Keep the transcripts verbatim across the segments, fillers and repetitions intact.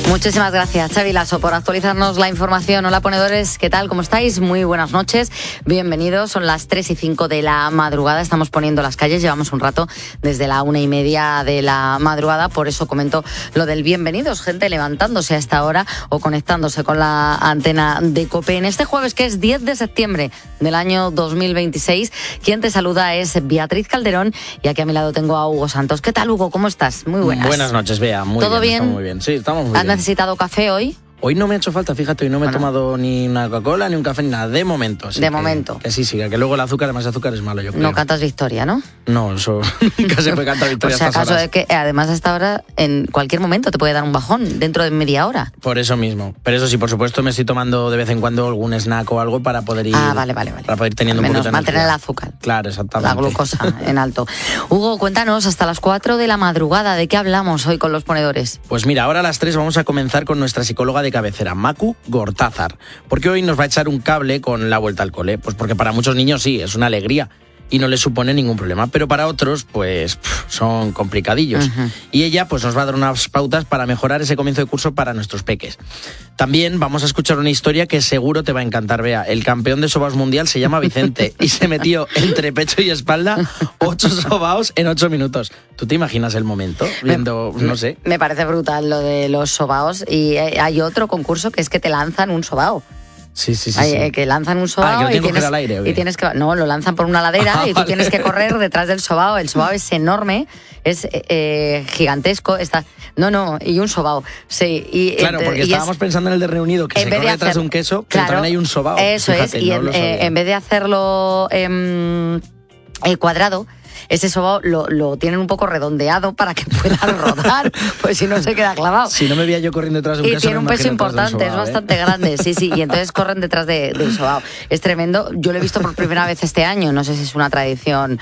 Muchísimas gracias, Xavi Lasso, por actualizarnos la información. Hola, ponedores, ¿qué tal? ¿Cómo estáis? Muy buenas noches, bienvenidos. Son las tres y cinco de la madrugada, estamos poniendo las calles, llevamos un rato desde la una y media de la madrugada, por eso comento lo del bienvenidos, gente levantándose a esta hora o conectándose con la antena de COPE. En este jueves, que es diez de septiembre del año dos mil veintiséis, quien te saluda es Beatriz Calderón y aquí a mi lado tengo a Hugo Santos. ¿Qué tal, Hugo? ¿Cómo estás? Muy buenas. Buenas noches, Bea. Muy ¿Todo bien? bien? Estamos muy bien. Sí, estamos muy bien. ¿Has necesitado café hoy? Hoy no me ha hecho falta, fíjate, hoy no me Bueno. he tomado ni una Coca-Cola, ni un café, ni nada, de momento. así De que- momento. Que sí, sí, que luego el azúcar, además de azúcar, es malo, yo creo. No cantas victoria, ¿no? No, eso nunca se puede cantar victoria Por si a estas acaso, horas. es que además a esta hora, en cualquier momento te puede dar un bajón, dentro de media hora. Por eso mismo. Pero eso sí, por supuesto, me estoy tomando de vez en cuando algún snack o algo para poder ir... Ah, vale, vale, vale. Para poder ir teniendo Al un menos poquito de mantener el energía. azúcar. Claro, exactamente. La glucosa en alto. Hugo, cuéntanos, hasta las cuatro de la madrugada, ¿de qué hablamos hoy con los ponedores? Pues mira, ahora a las tres vamos a comenzar con nuestra psicóloga de cabecera, Macu Gortázar, porque hoy nos va a echar un cable con la vuelta al cole, pues porque para muchos niños sí, es una alegría y no les supone ningún problema, pero para otros pues pff, son complicadillos. Ujú. Y ella pues nos va a dar unas pautas para mejorar ese comienzo de curso para nuestros peques. También vamos a escuchar una historia que seguro te va a encantar, Bea. El campeón de sobaos mundial se llama Vicente y se metió entre pecho y espalda ocho sobaos en ocho minutos. ¿Tú te imaginas el momento viendo, no sé? Me parece brutal lo de los sobaos y eh, hay otro concurso que es que te lanzan un sobao. Sí, sí, sí. Hay, sí. eh, que lanzan un sobao Ah, que lo y, tienen que tienes, coger al aire, ¿o qué? y tienes que... No, lo lanzan por una ladera Ah, y tú vale. tienes que correr detrás del sobao. El sobao es enorme, es eh, gigantesco. Está... No, no, y un sobao. Sí, y, Claro, ent- porque y es- estábamos pensando en el de Reino Unido, que en se vez de corre detrás hacer- de un queso, pero Claro, también hay un sobao. Eso Fíjate, es, y no en, lo eh, sabía. en vez de hacerlo em, eh, cuadrado, ese sobao lo, lo tienen un poco redondeado para que pueda rodar, pues si no se queda clavado. Si no me veía yo corriendo detrás de un Y queso, tiene me un peso imagino detrás de un importante, es sobao, ¿eh? bastante grande, sí, sí, y entonces corren detrás de, del sobao. Es tremendo, yo lo he visto por primera vez este año, no sé si es una tradición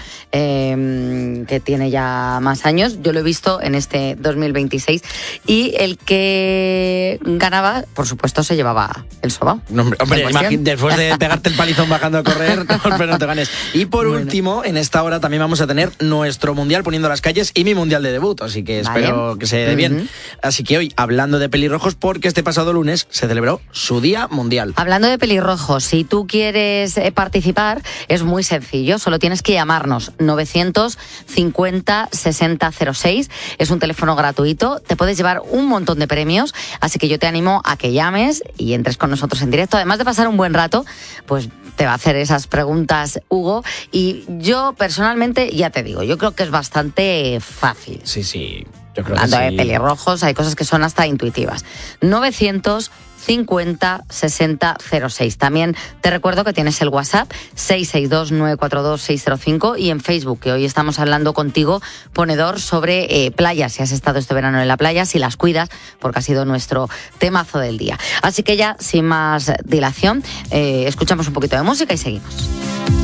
eh, que tiene ya más años, yo lo he visto en este dos mil veintiséis y el que ganaba, por supuesto, se llevaba el sobao. No, hombre, hombre, En cuestión. imagi- después de pegarte el palizón bajando a correr, no, pero no te ganes. Y por Bueno. último, en esta hora también vamos a tener nuestro mundial poniendo las calles y mi mundial de debut, así que Vale. espero que se dé bien. Ujú. Así que hoy, hablando de pelirrojos, porque este pasado lunes se celebró su Día Mundial. Hablando de pelirrojos, si tú quieres eh, participar, es muy sencillo, solo tienes que llamarnos novecientos cincuenta sesenta cero seis, es un teléfono gratuito, te puedes llevar un montón de premios, así que yo te animo a que llames y entres con nosotros en directo, además de pasar un buen rato, pues te va a hacer esas preguntas Hugo, y yo personalmente, ya te digo, yo creo que es bastante fácil. Sí, sí, yo creo Hablando que de sí. pelirrojos, hay cosas que son hasta intuitivas. novecientos cincuenta sesenta cero seis. También te recuerdo que tienes el WhatsApp seis seis dos nueve cuatro dos seis cero cinco y en Facebook, que hoy estamos hablando contigo, ponedor, sobre eh, playas. Si has estado este verano en la playa, si las cuidas, porque ha sido nuestro temazo del día. Así que ya, sin más dilación, eh, escuchamos un poquito de música y seguimos.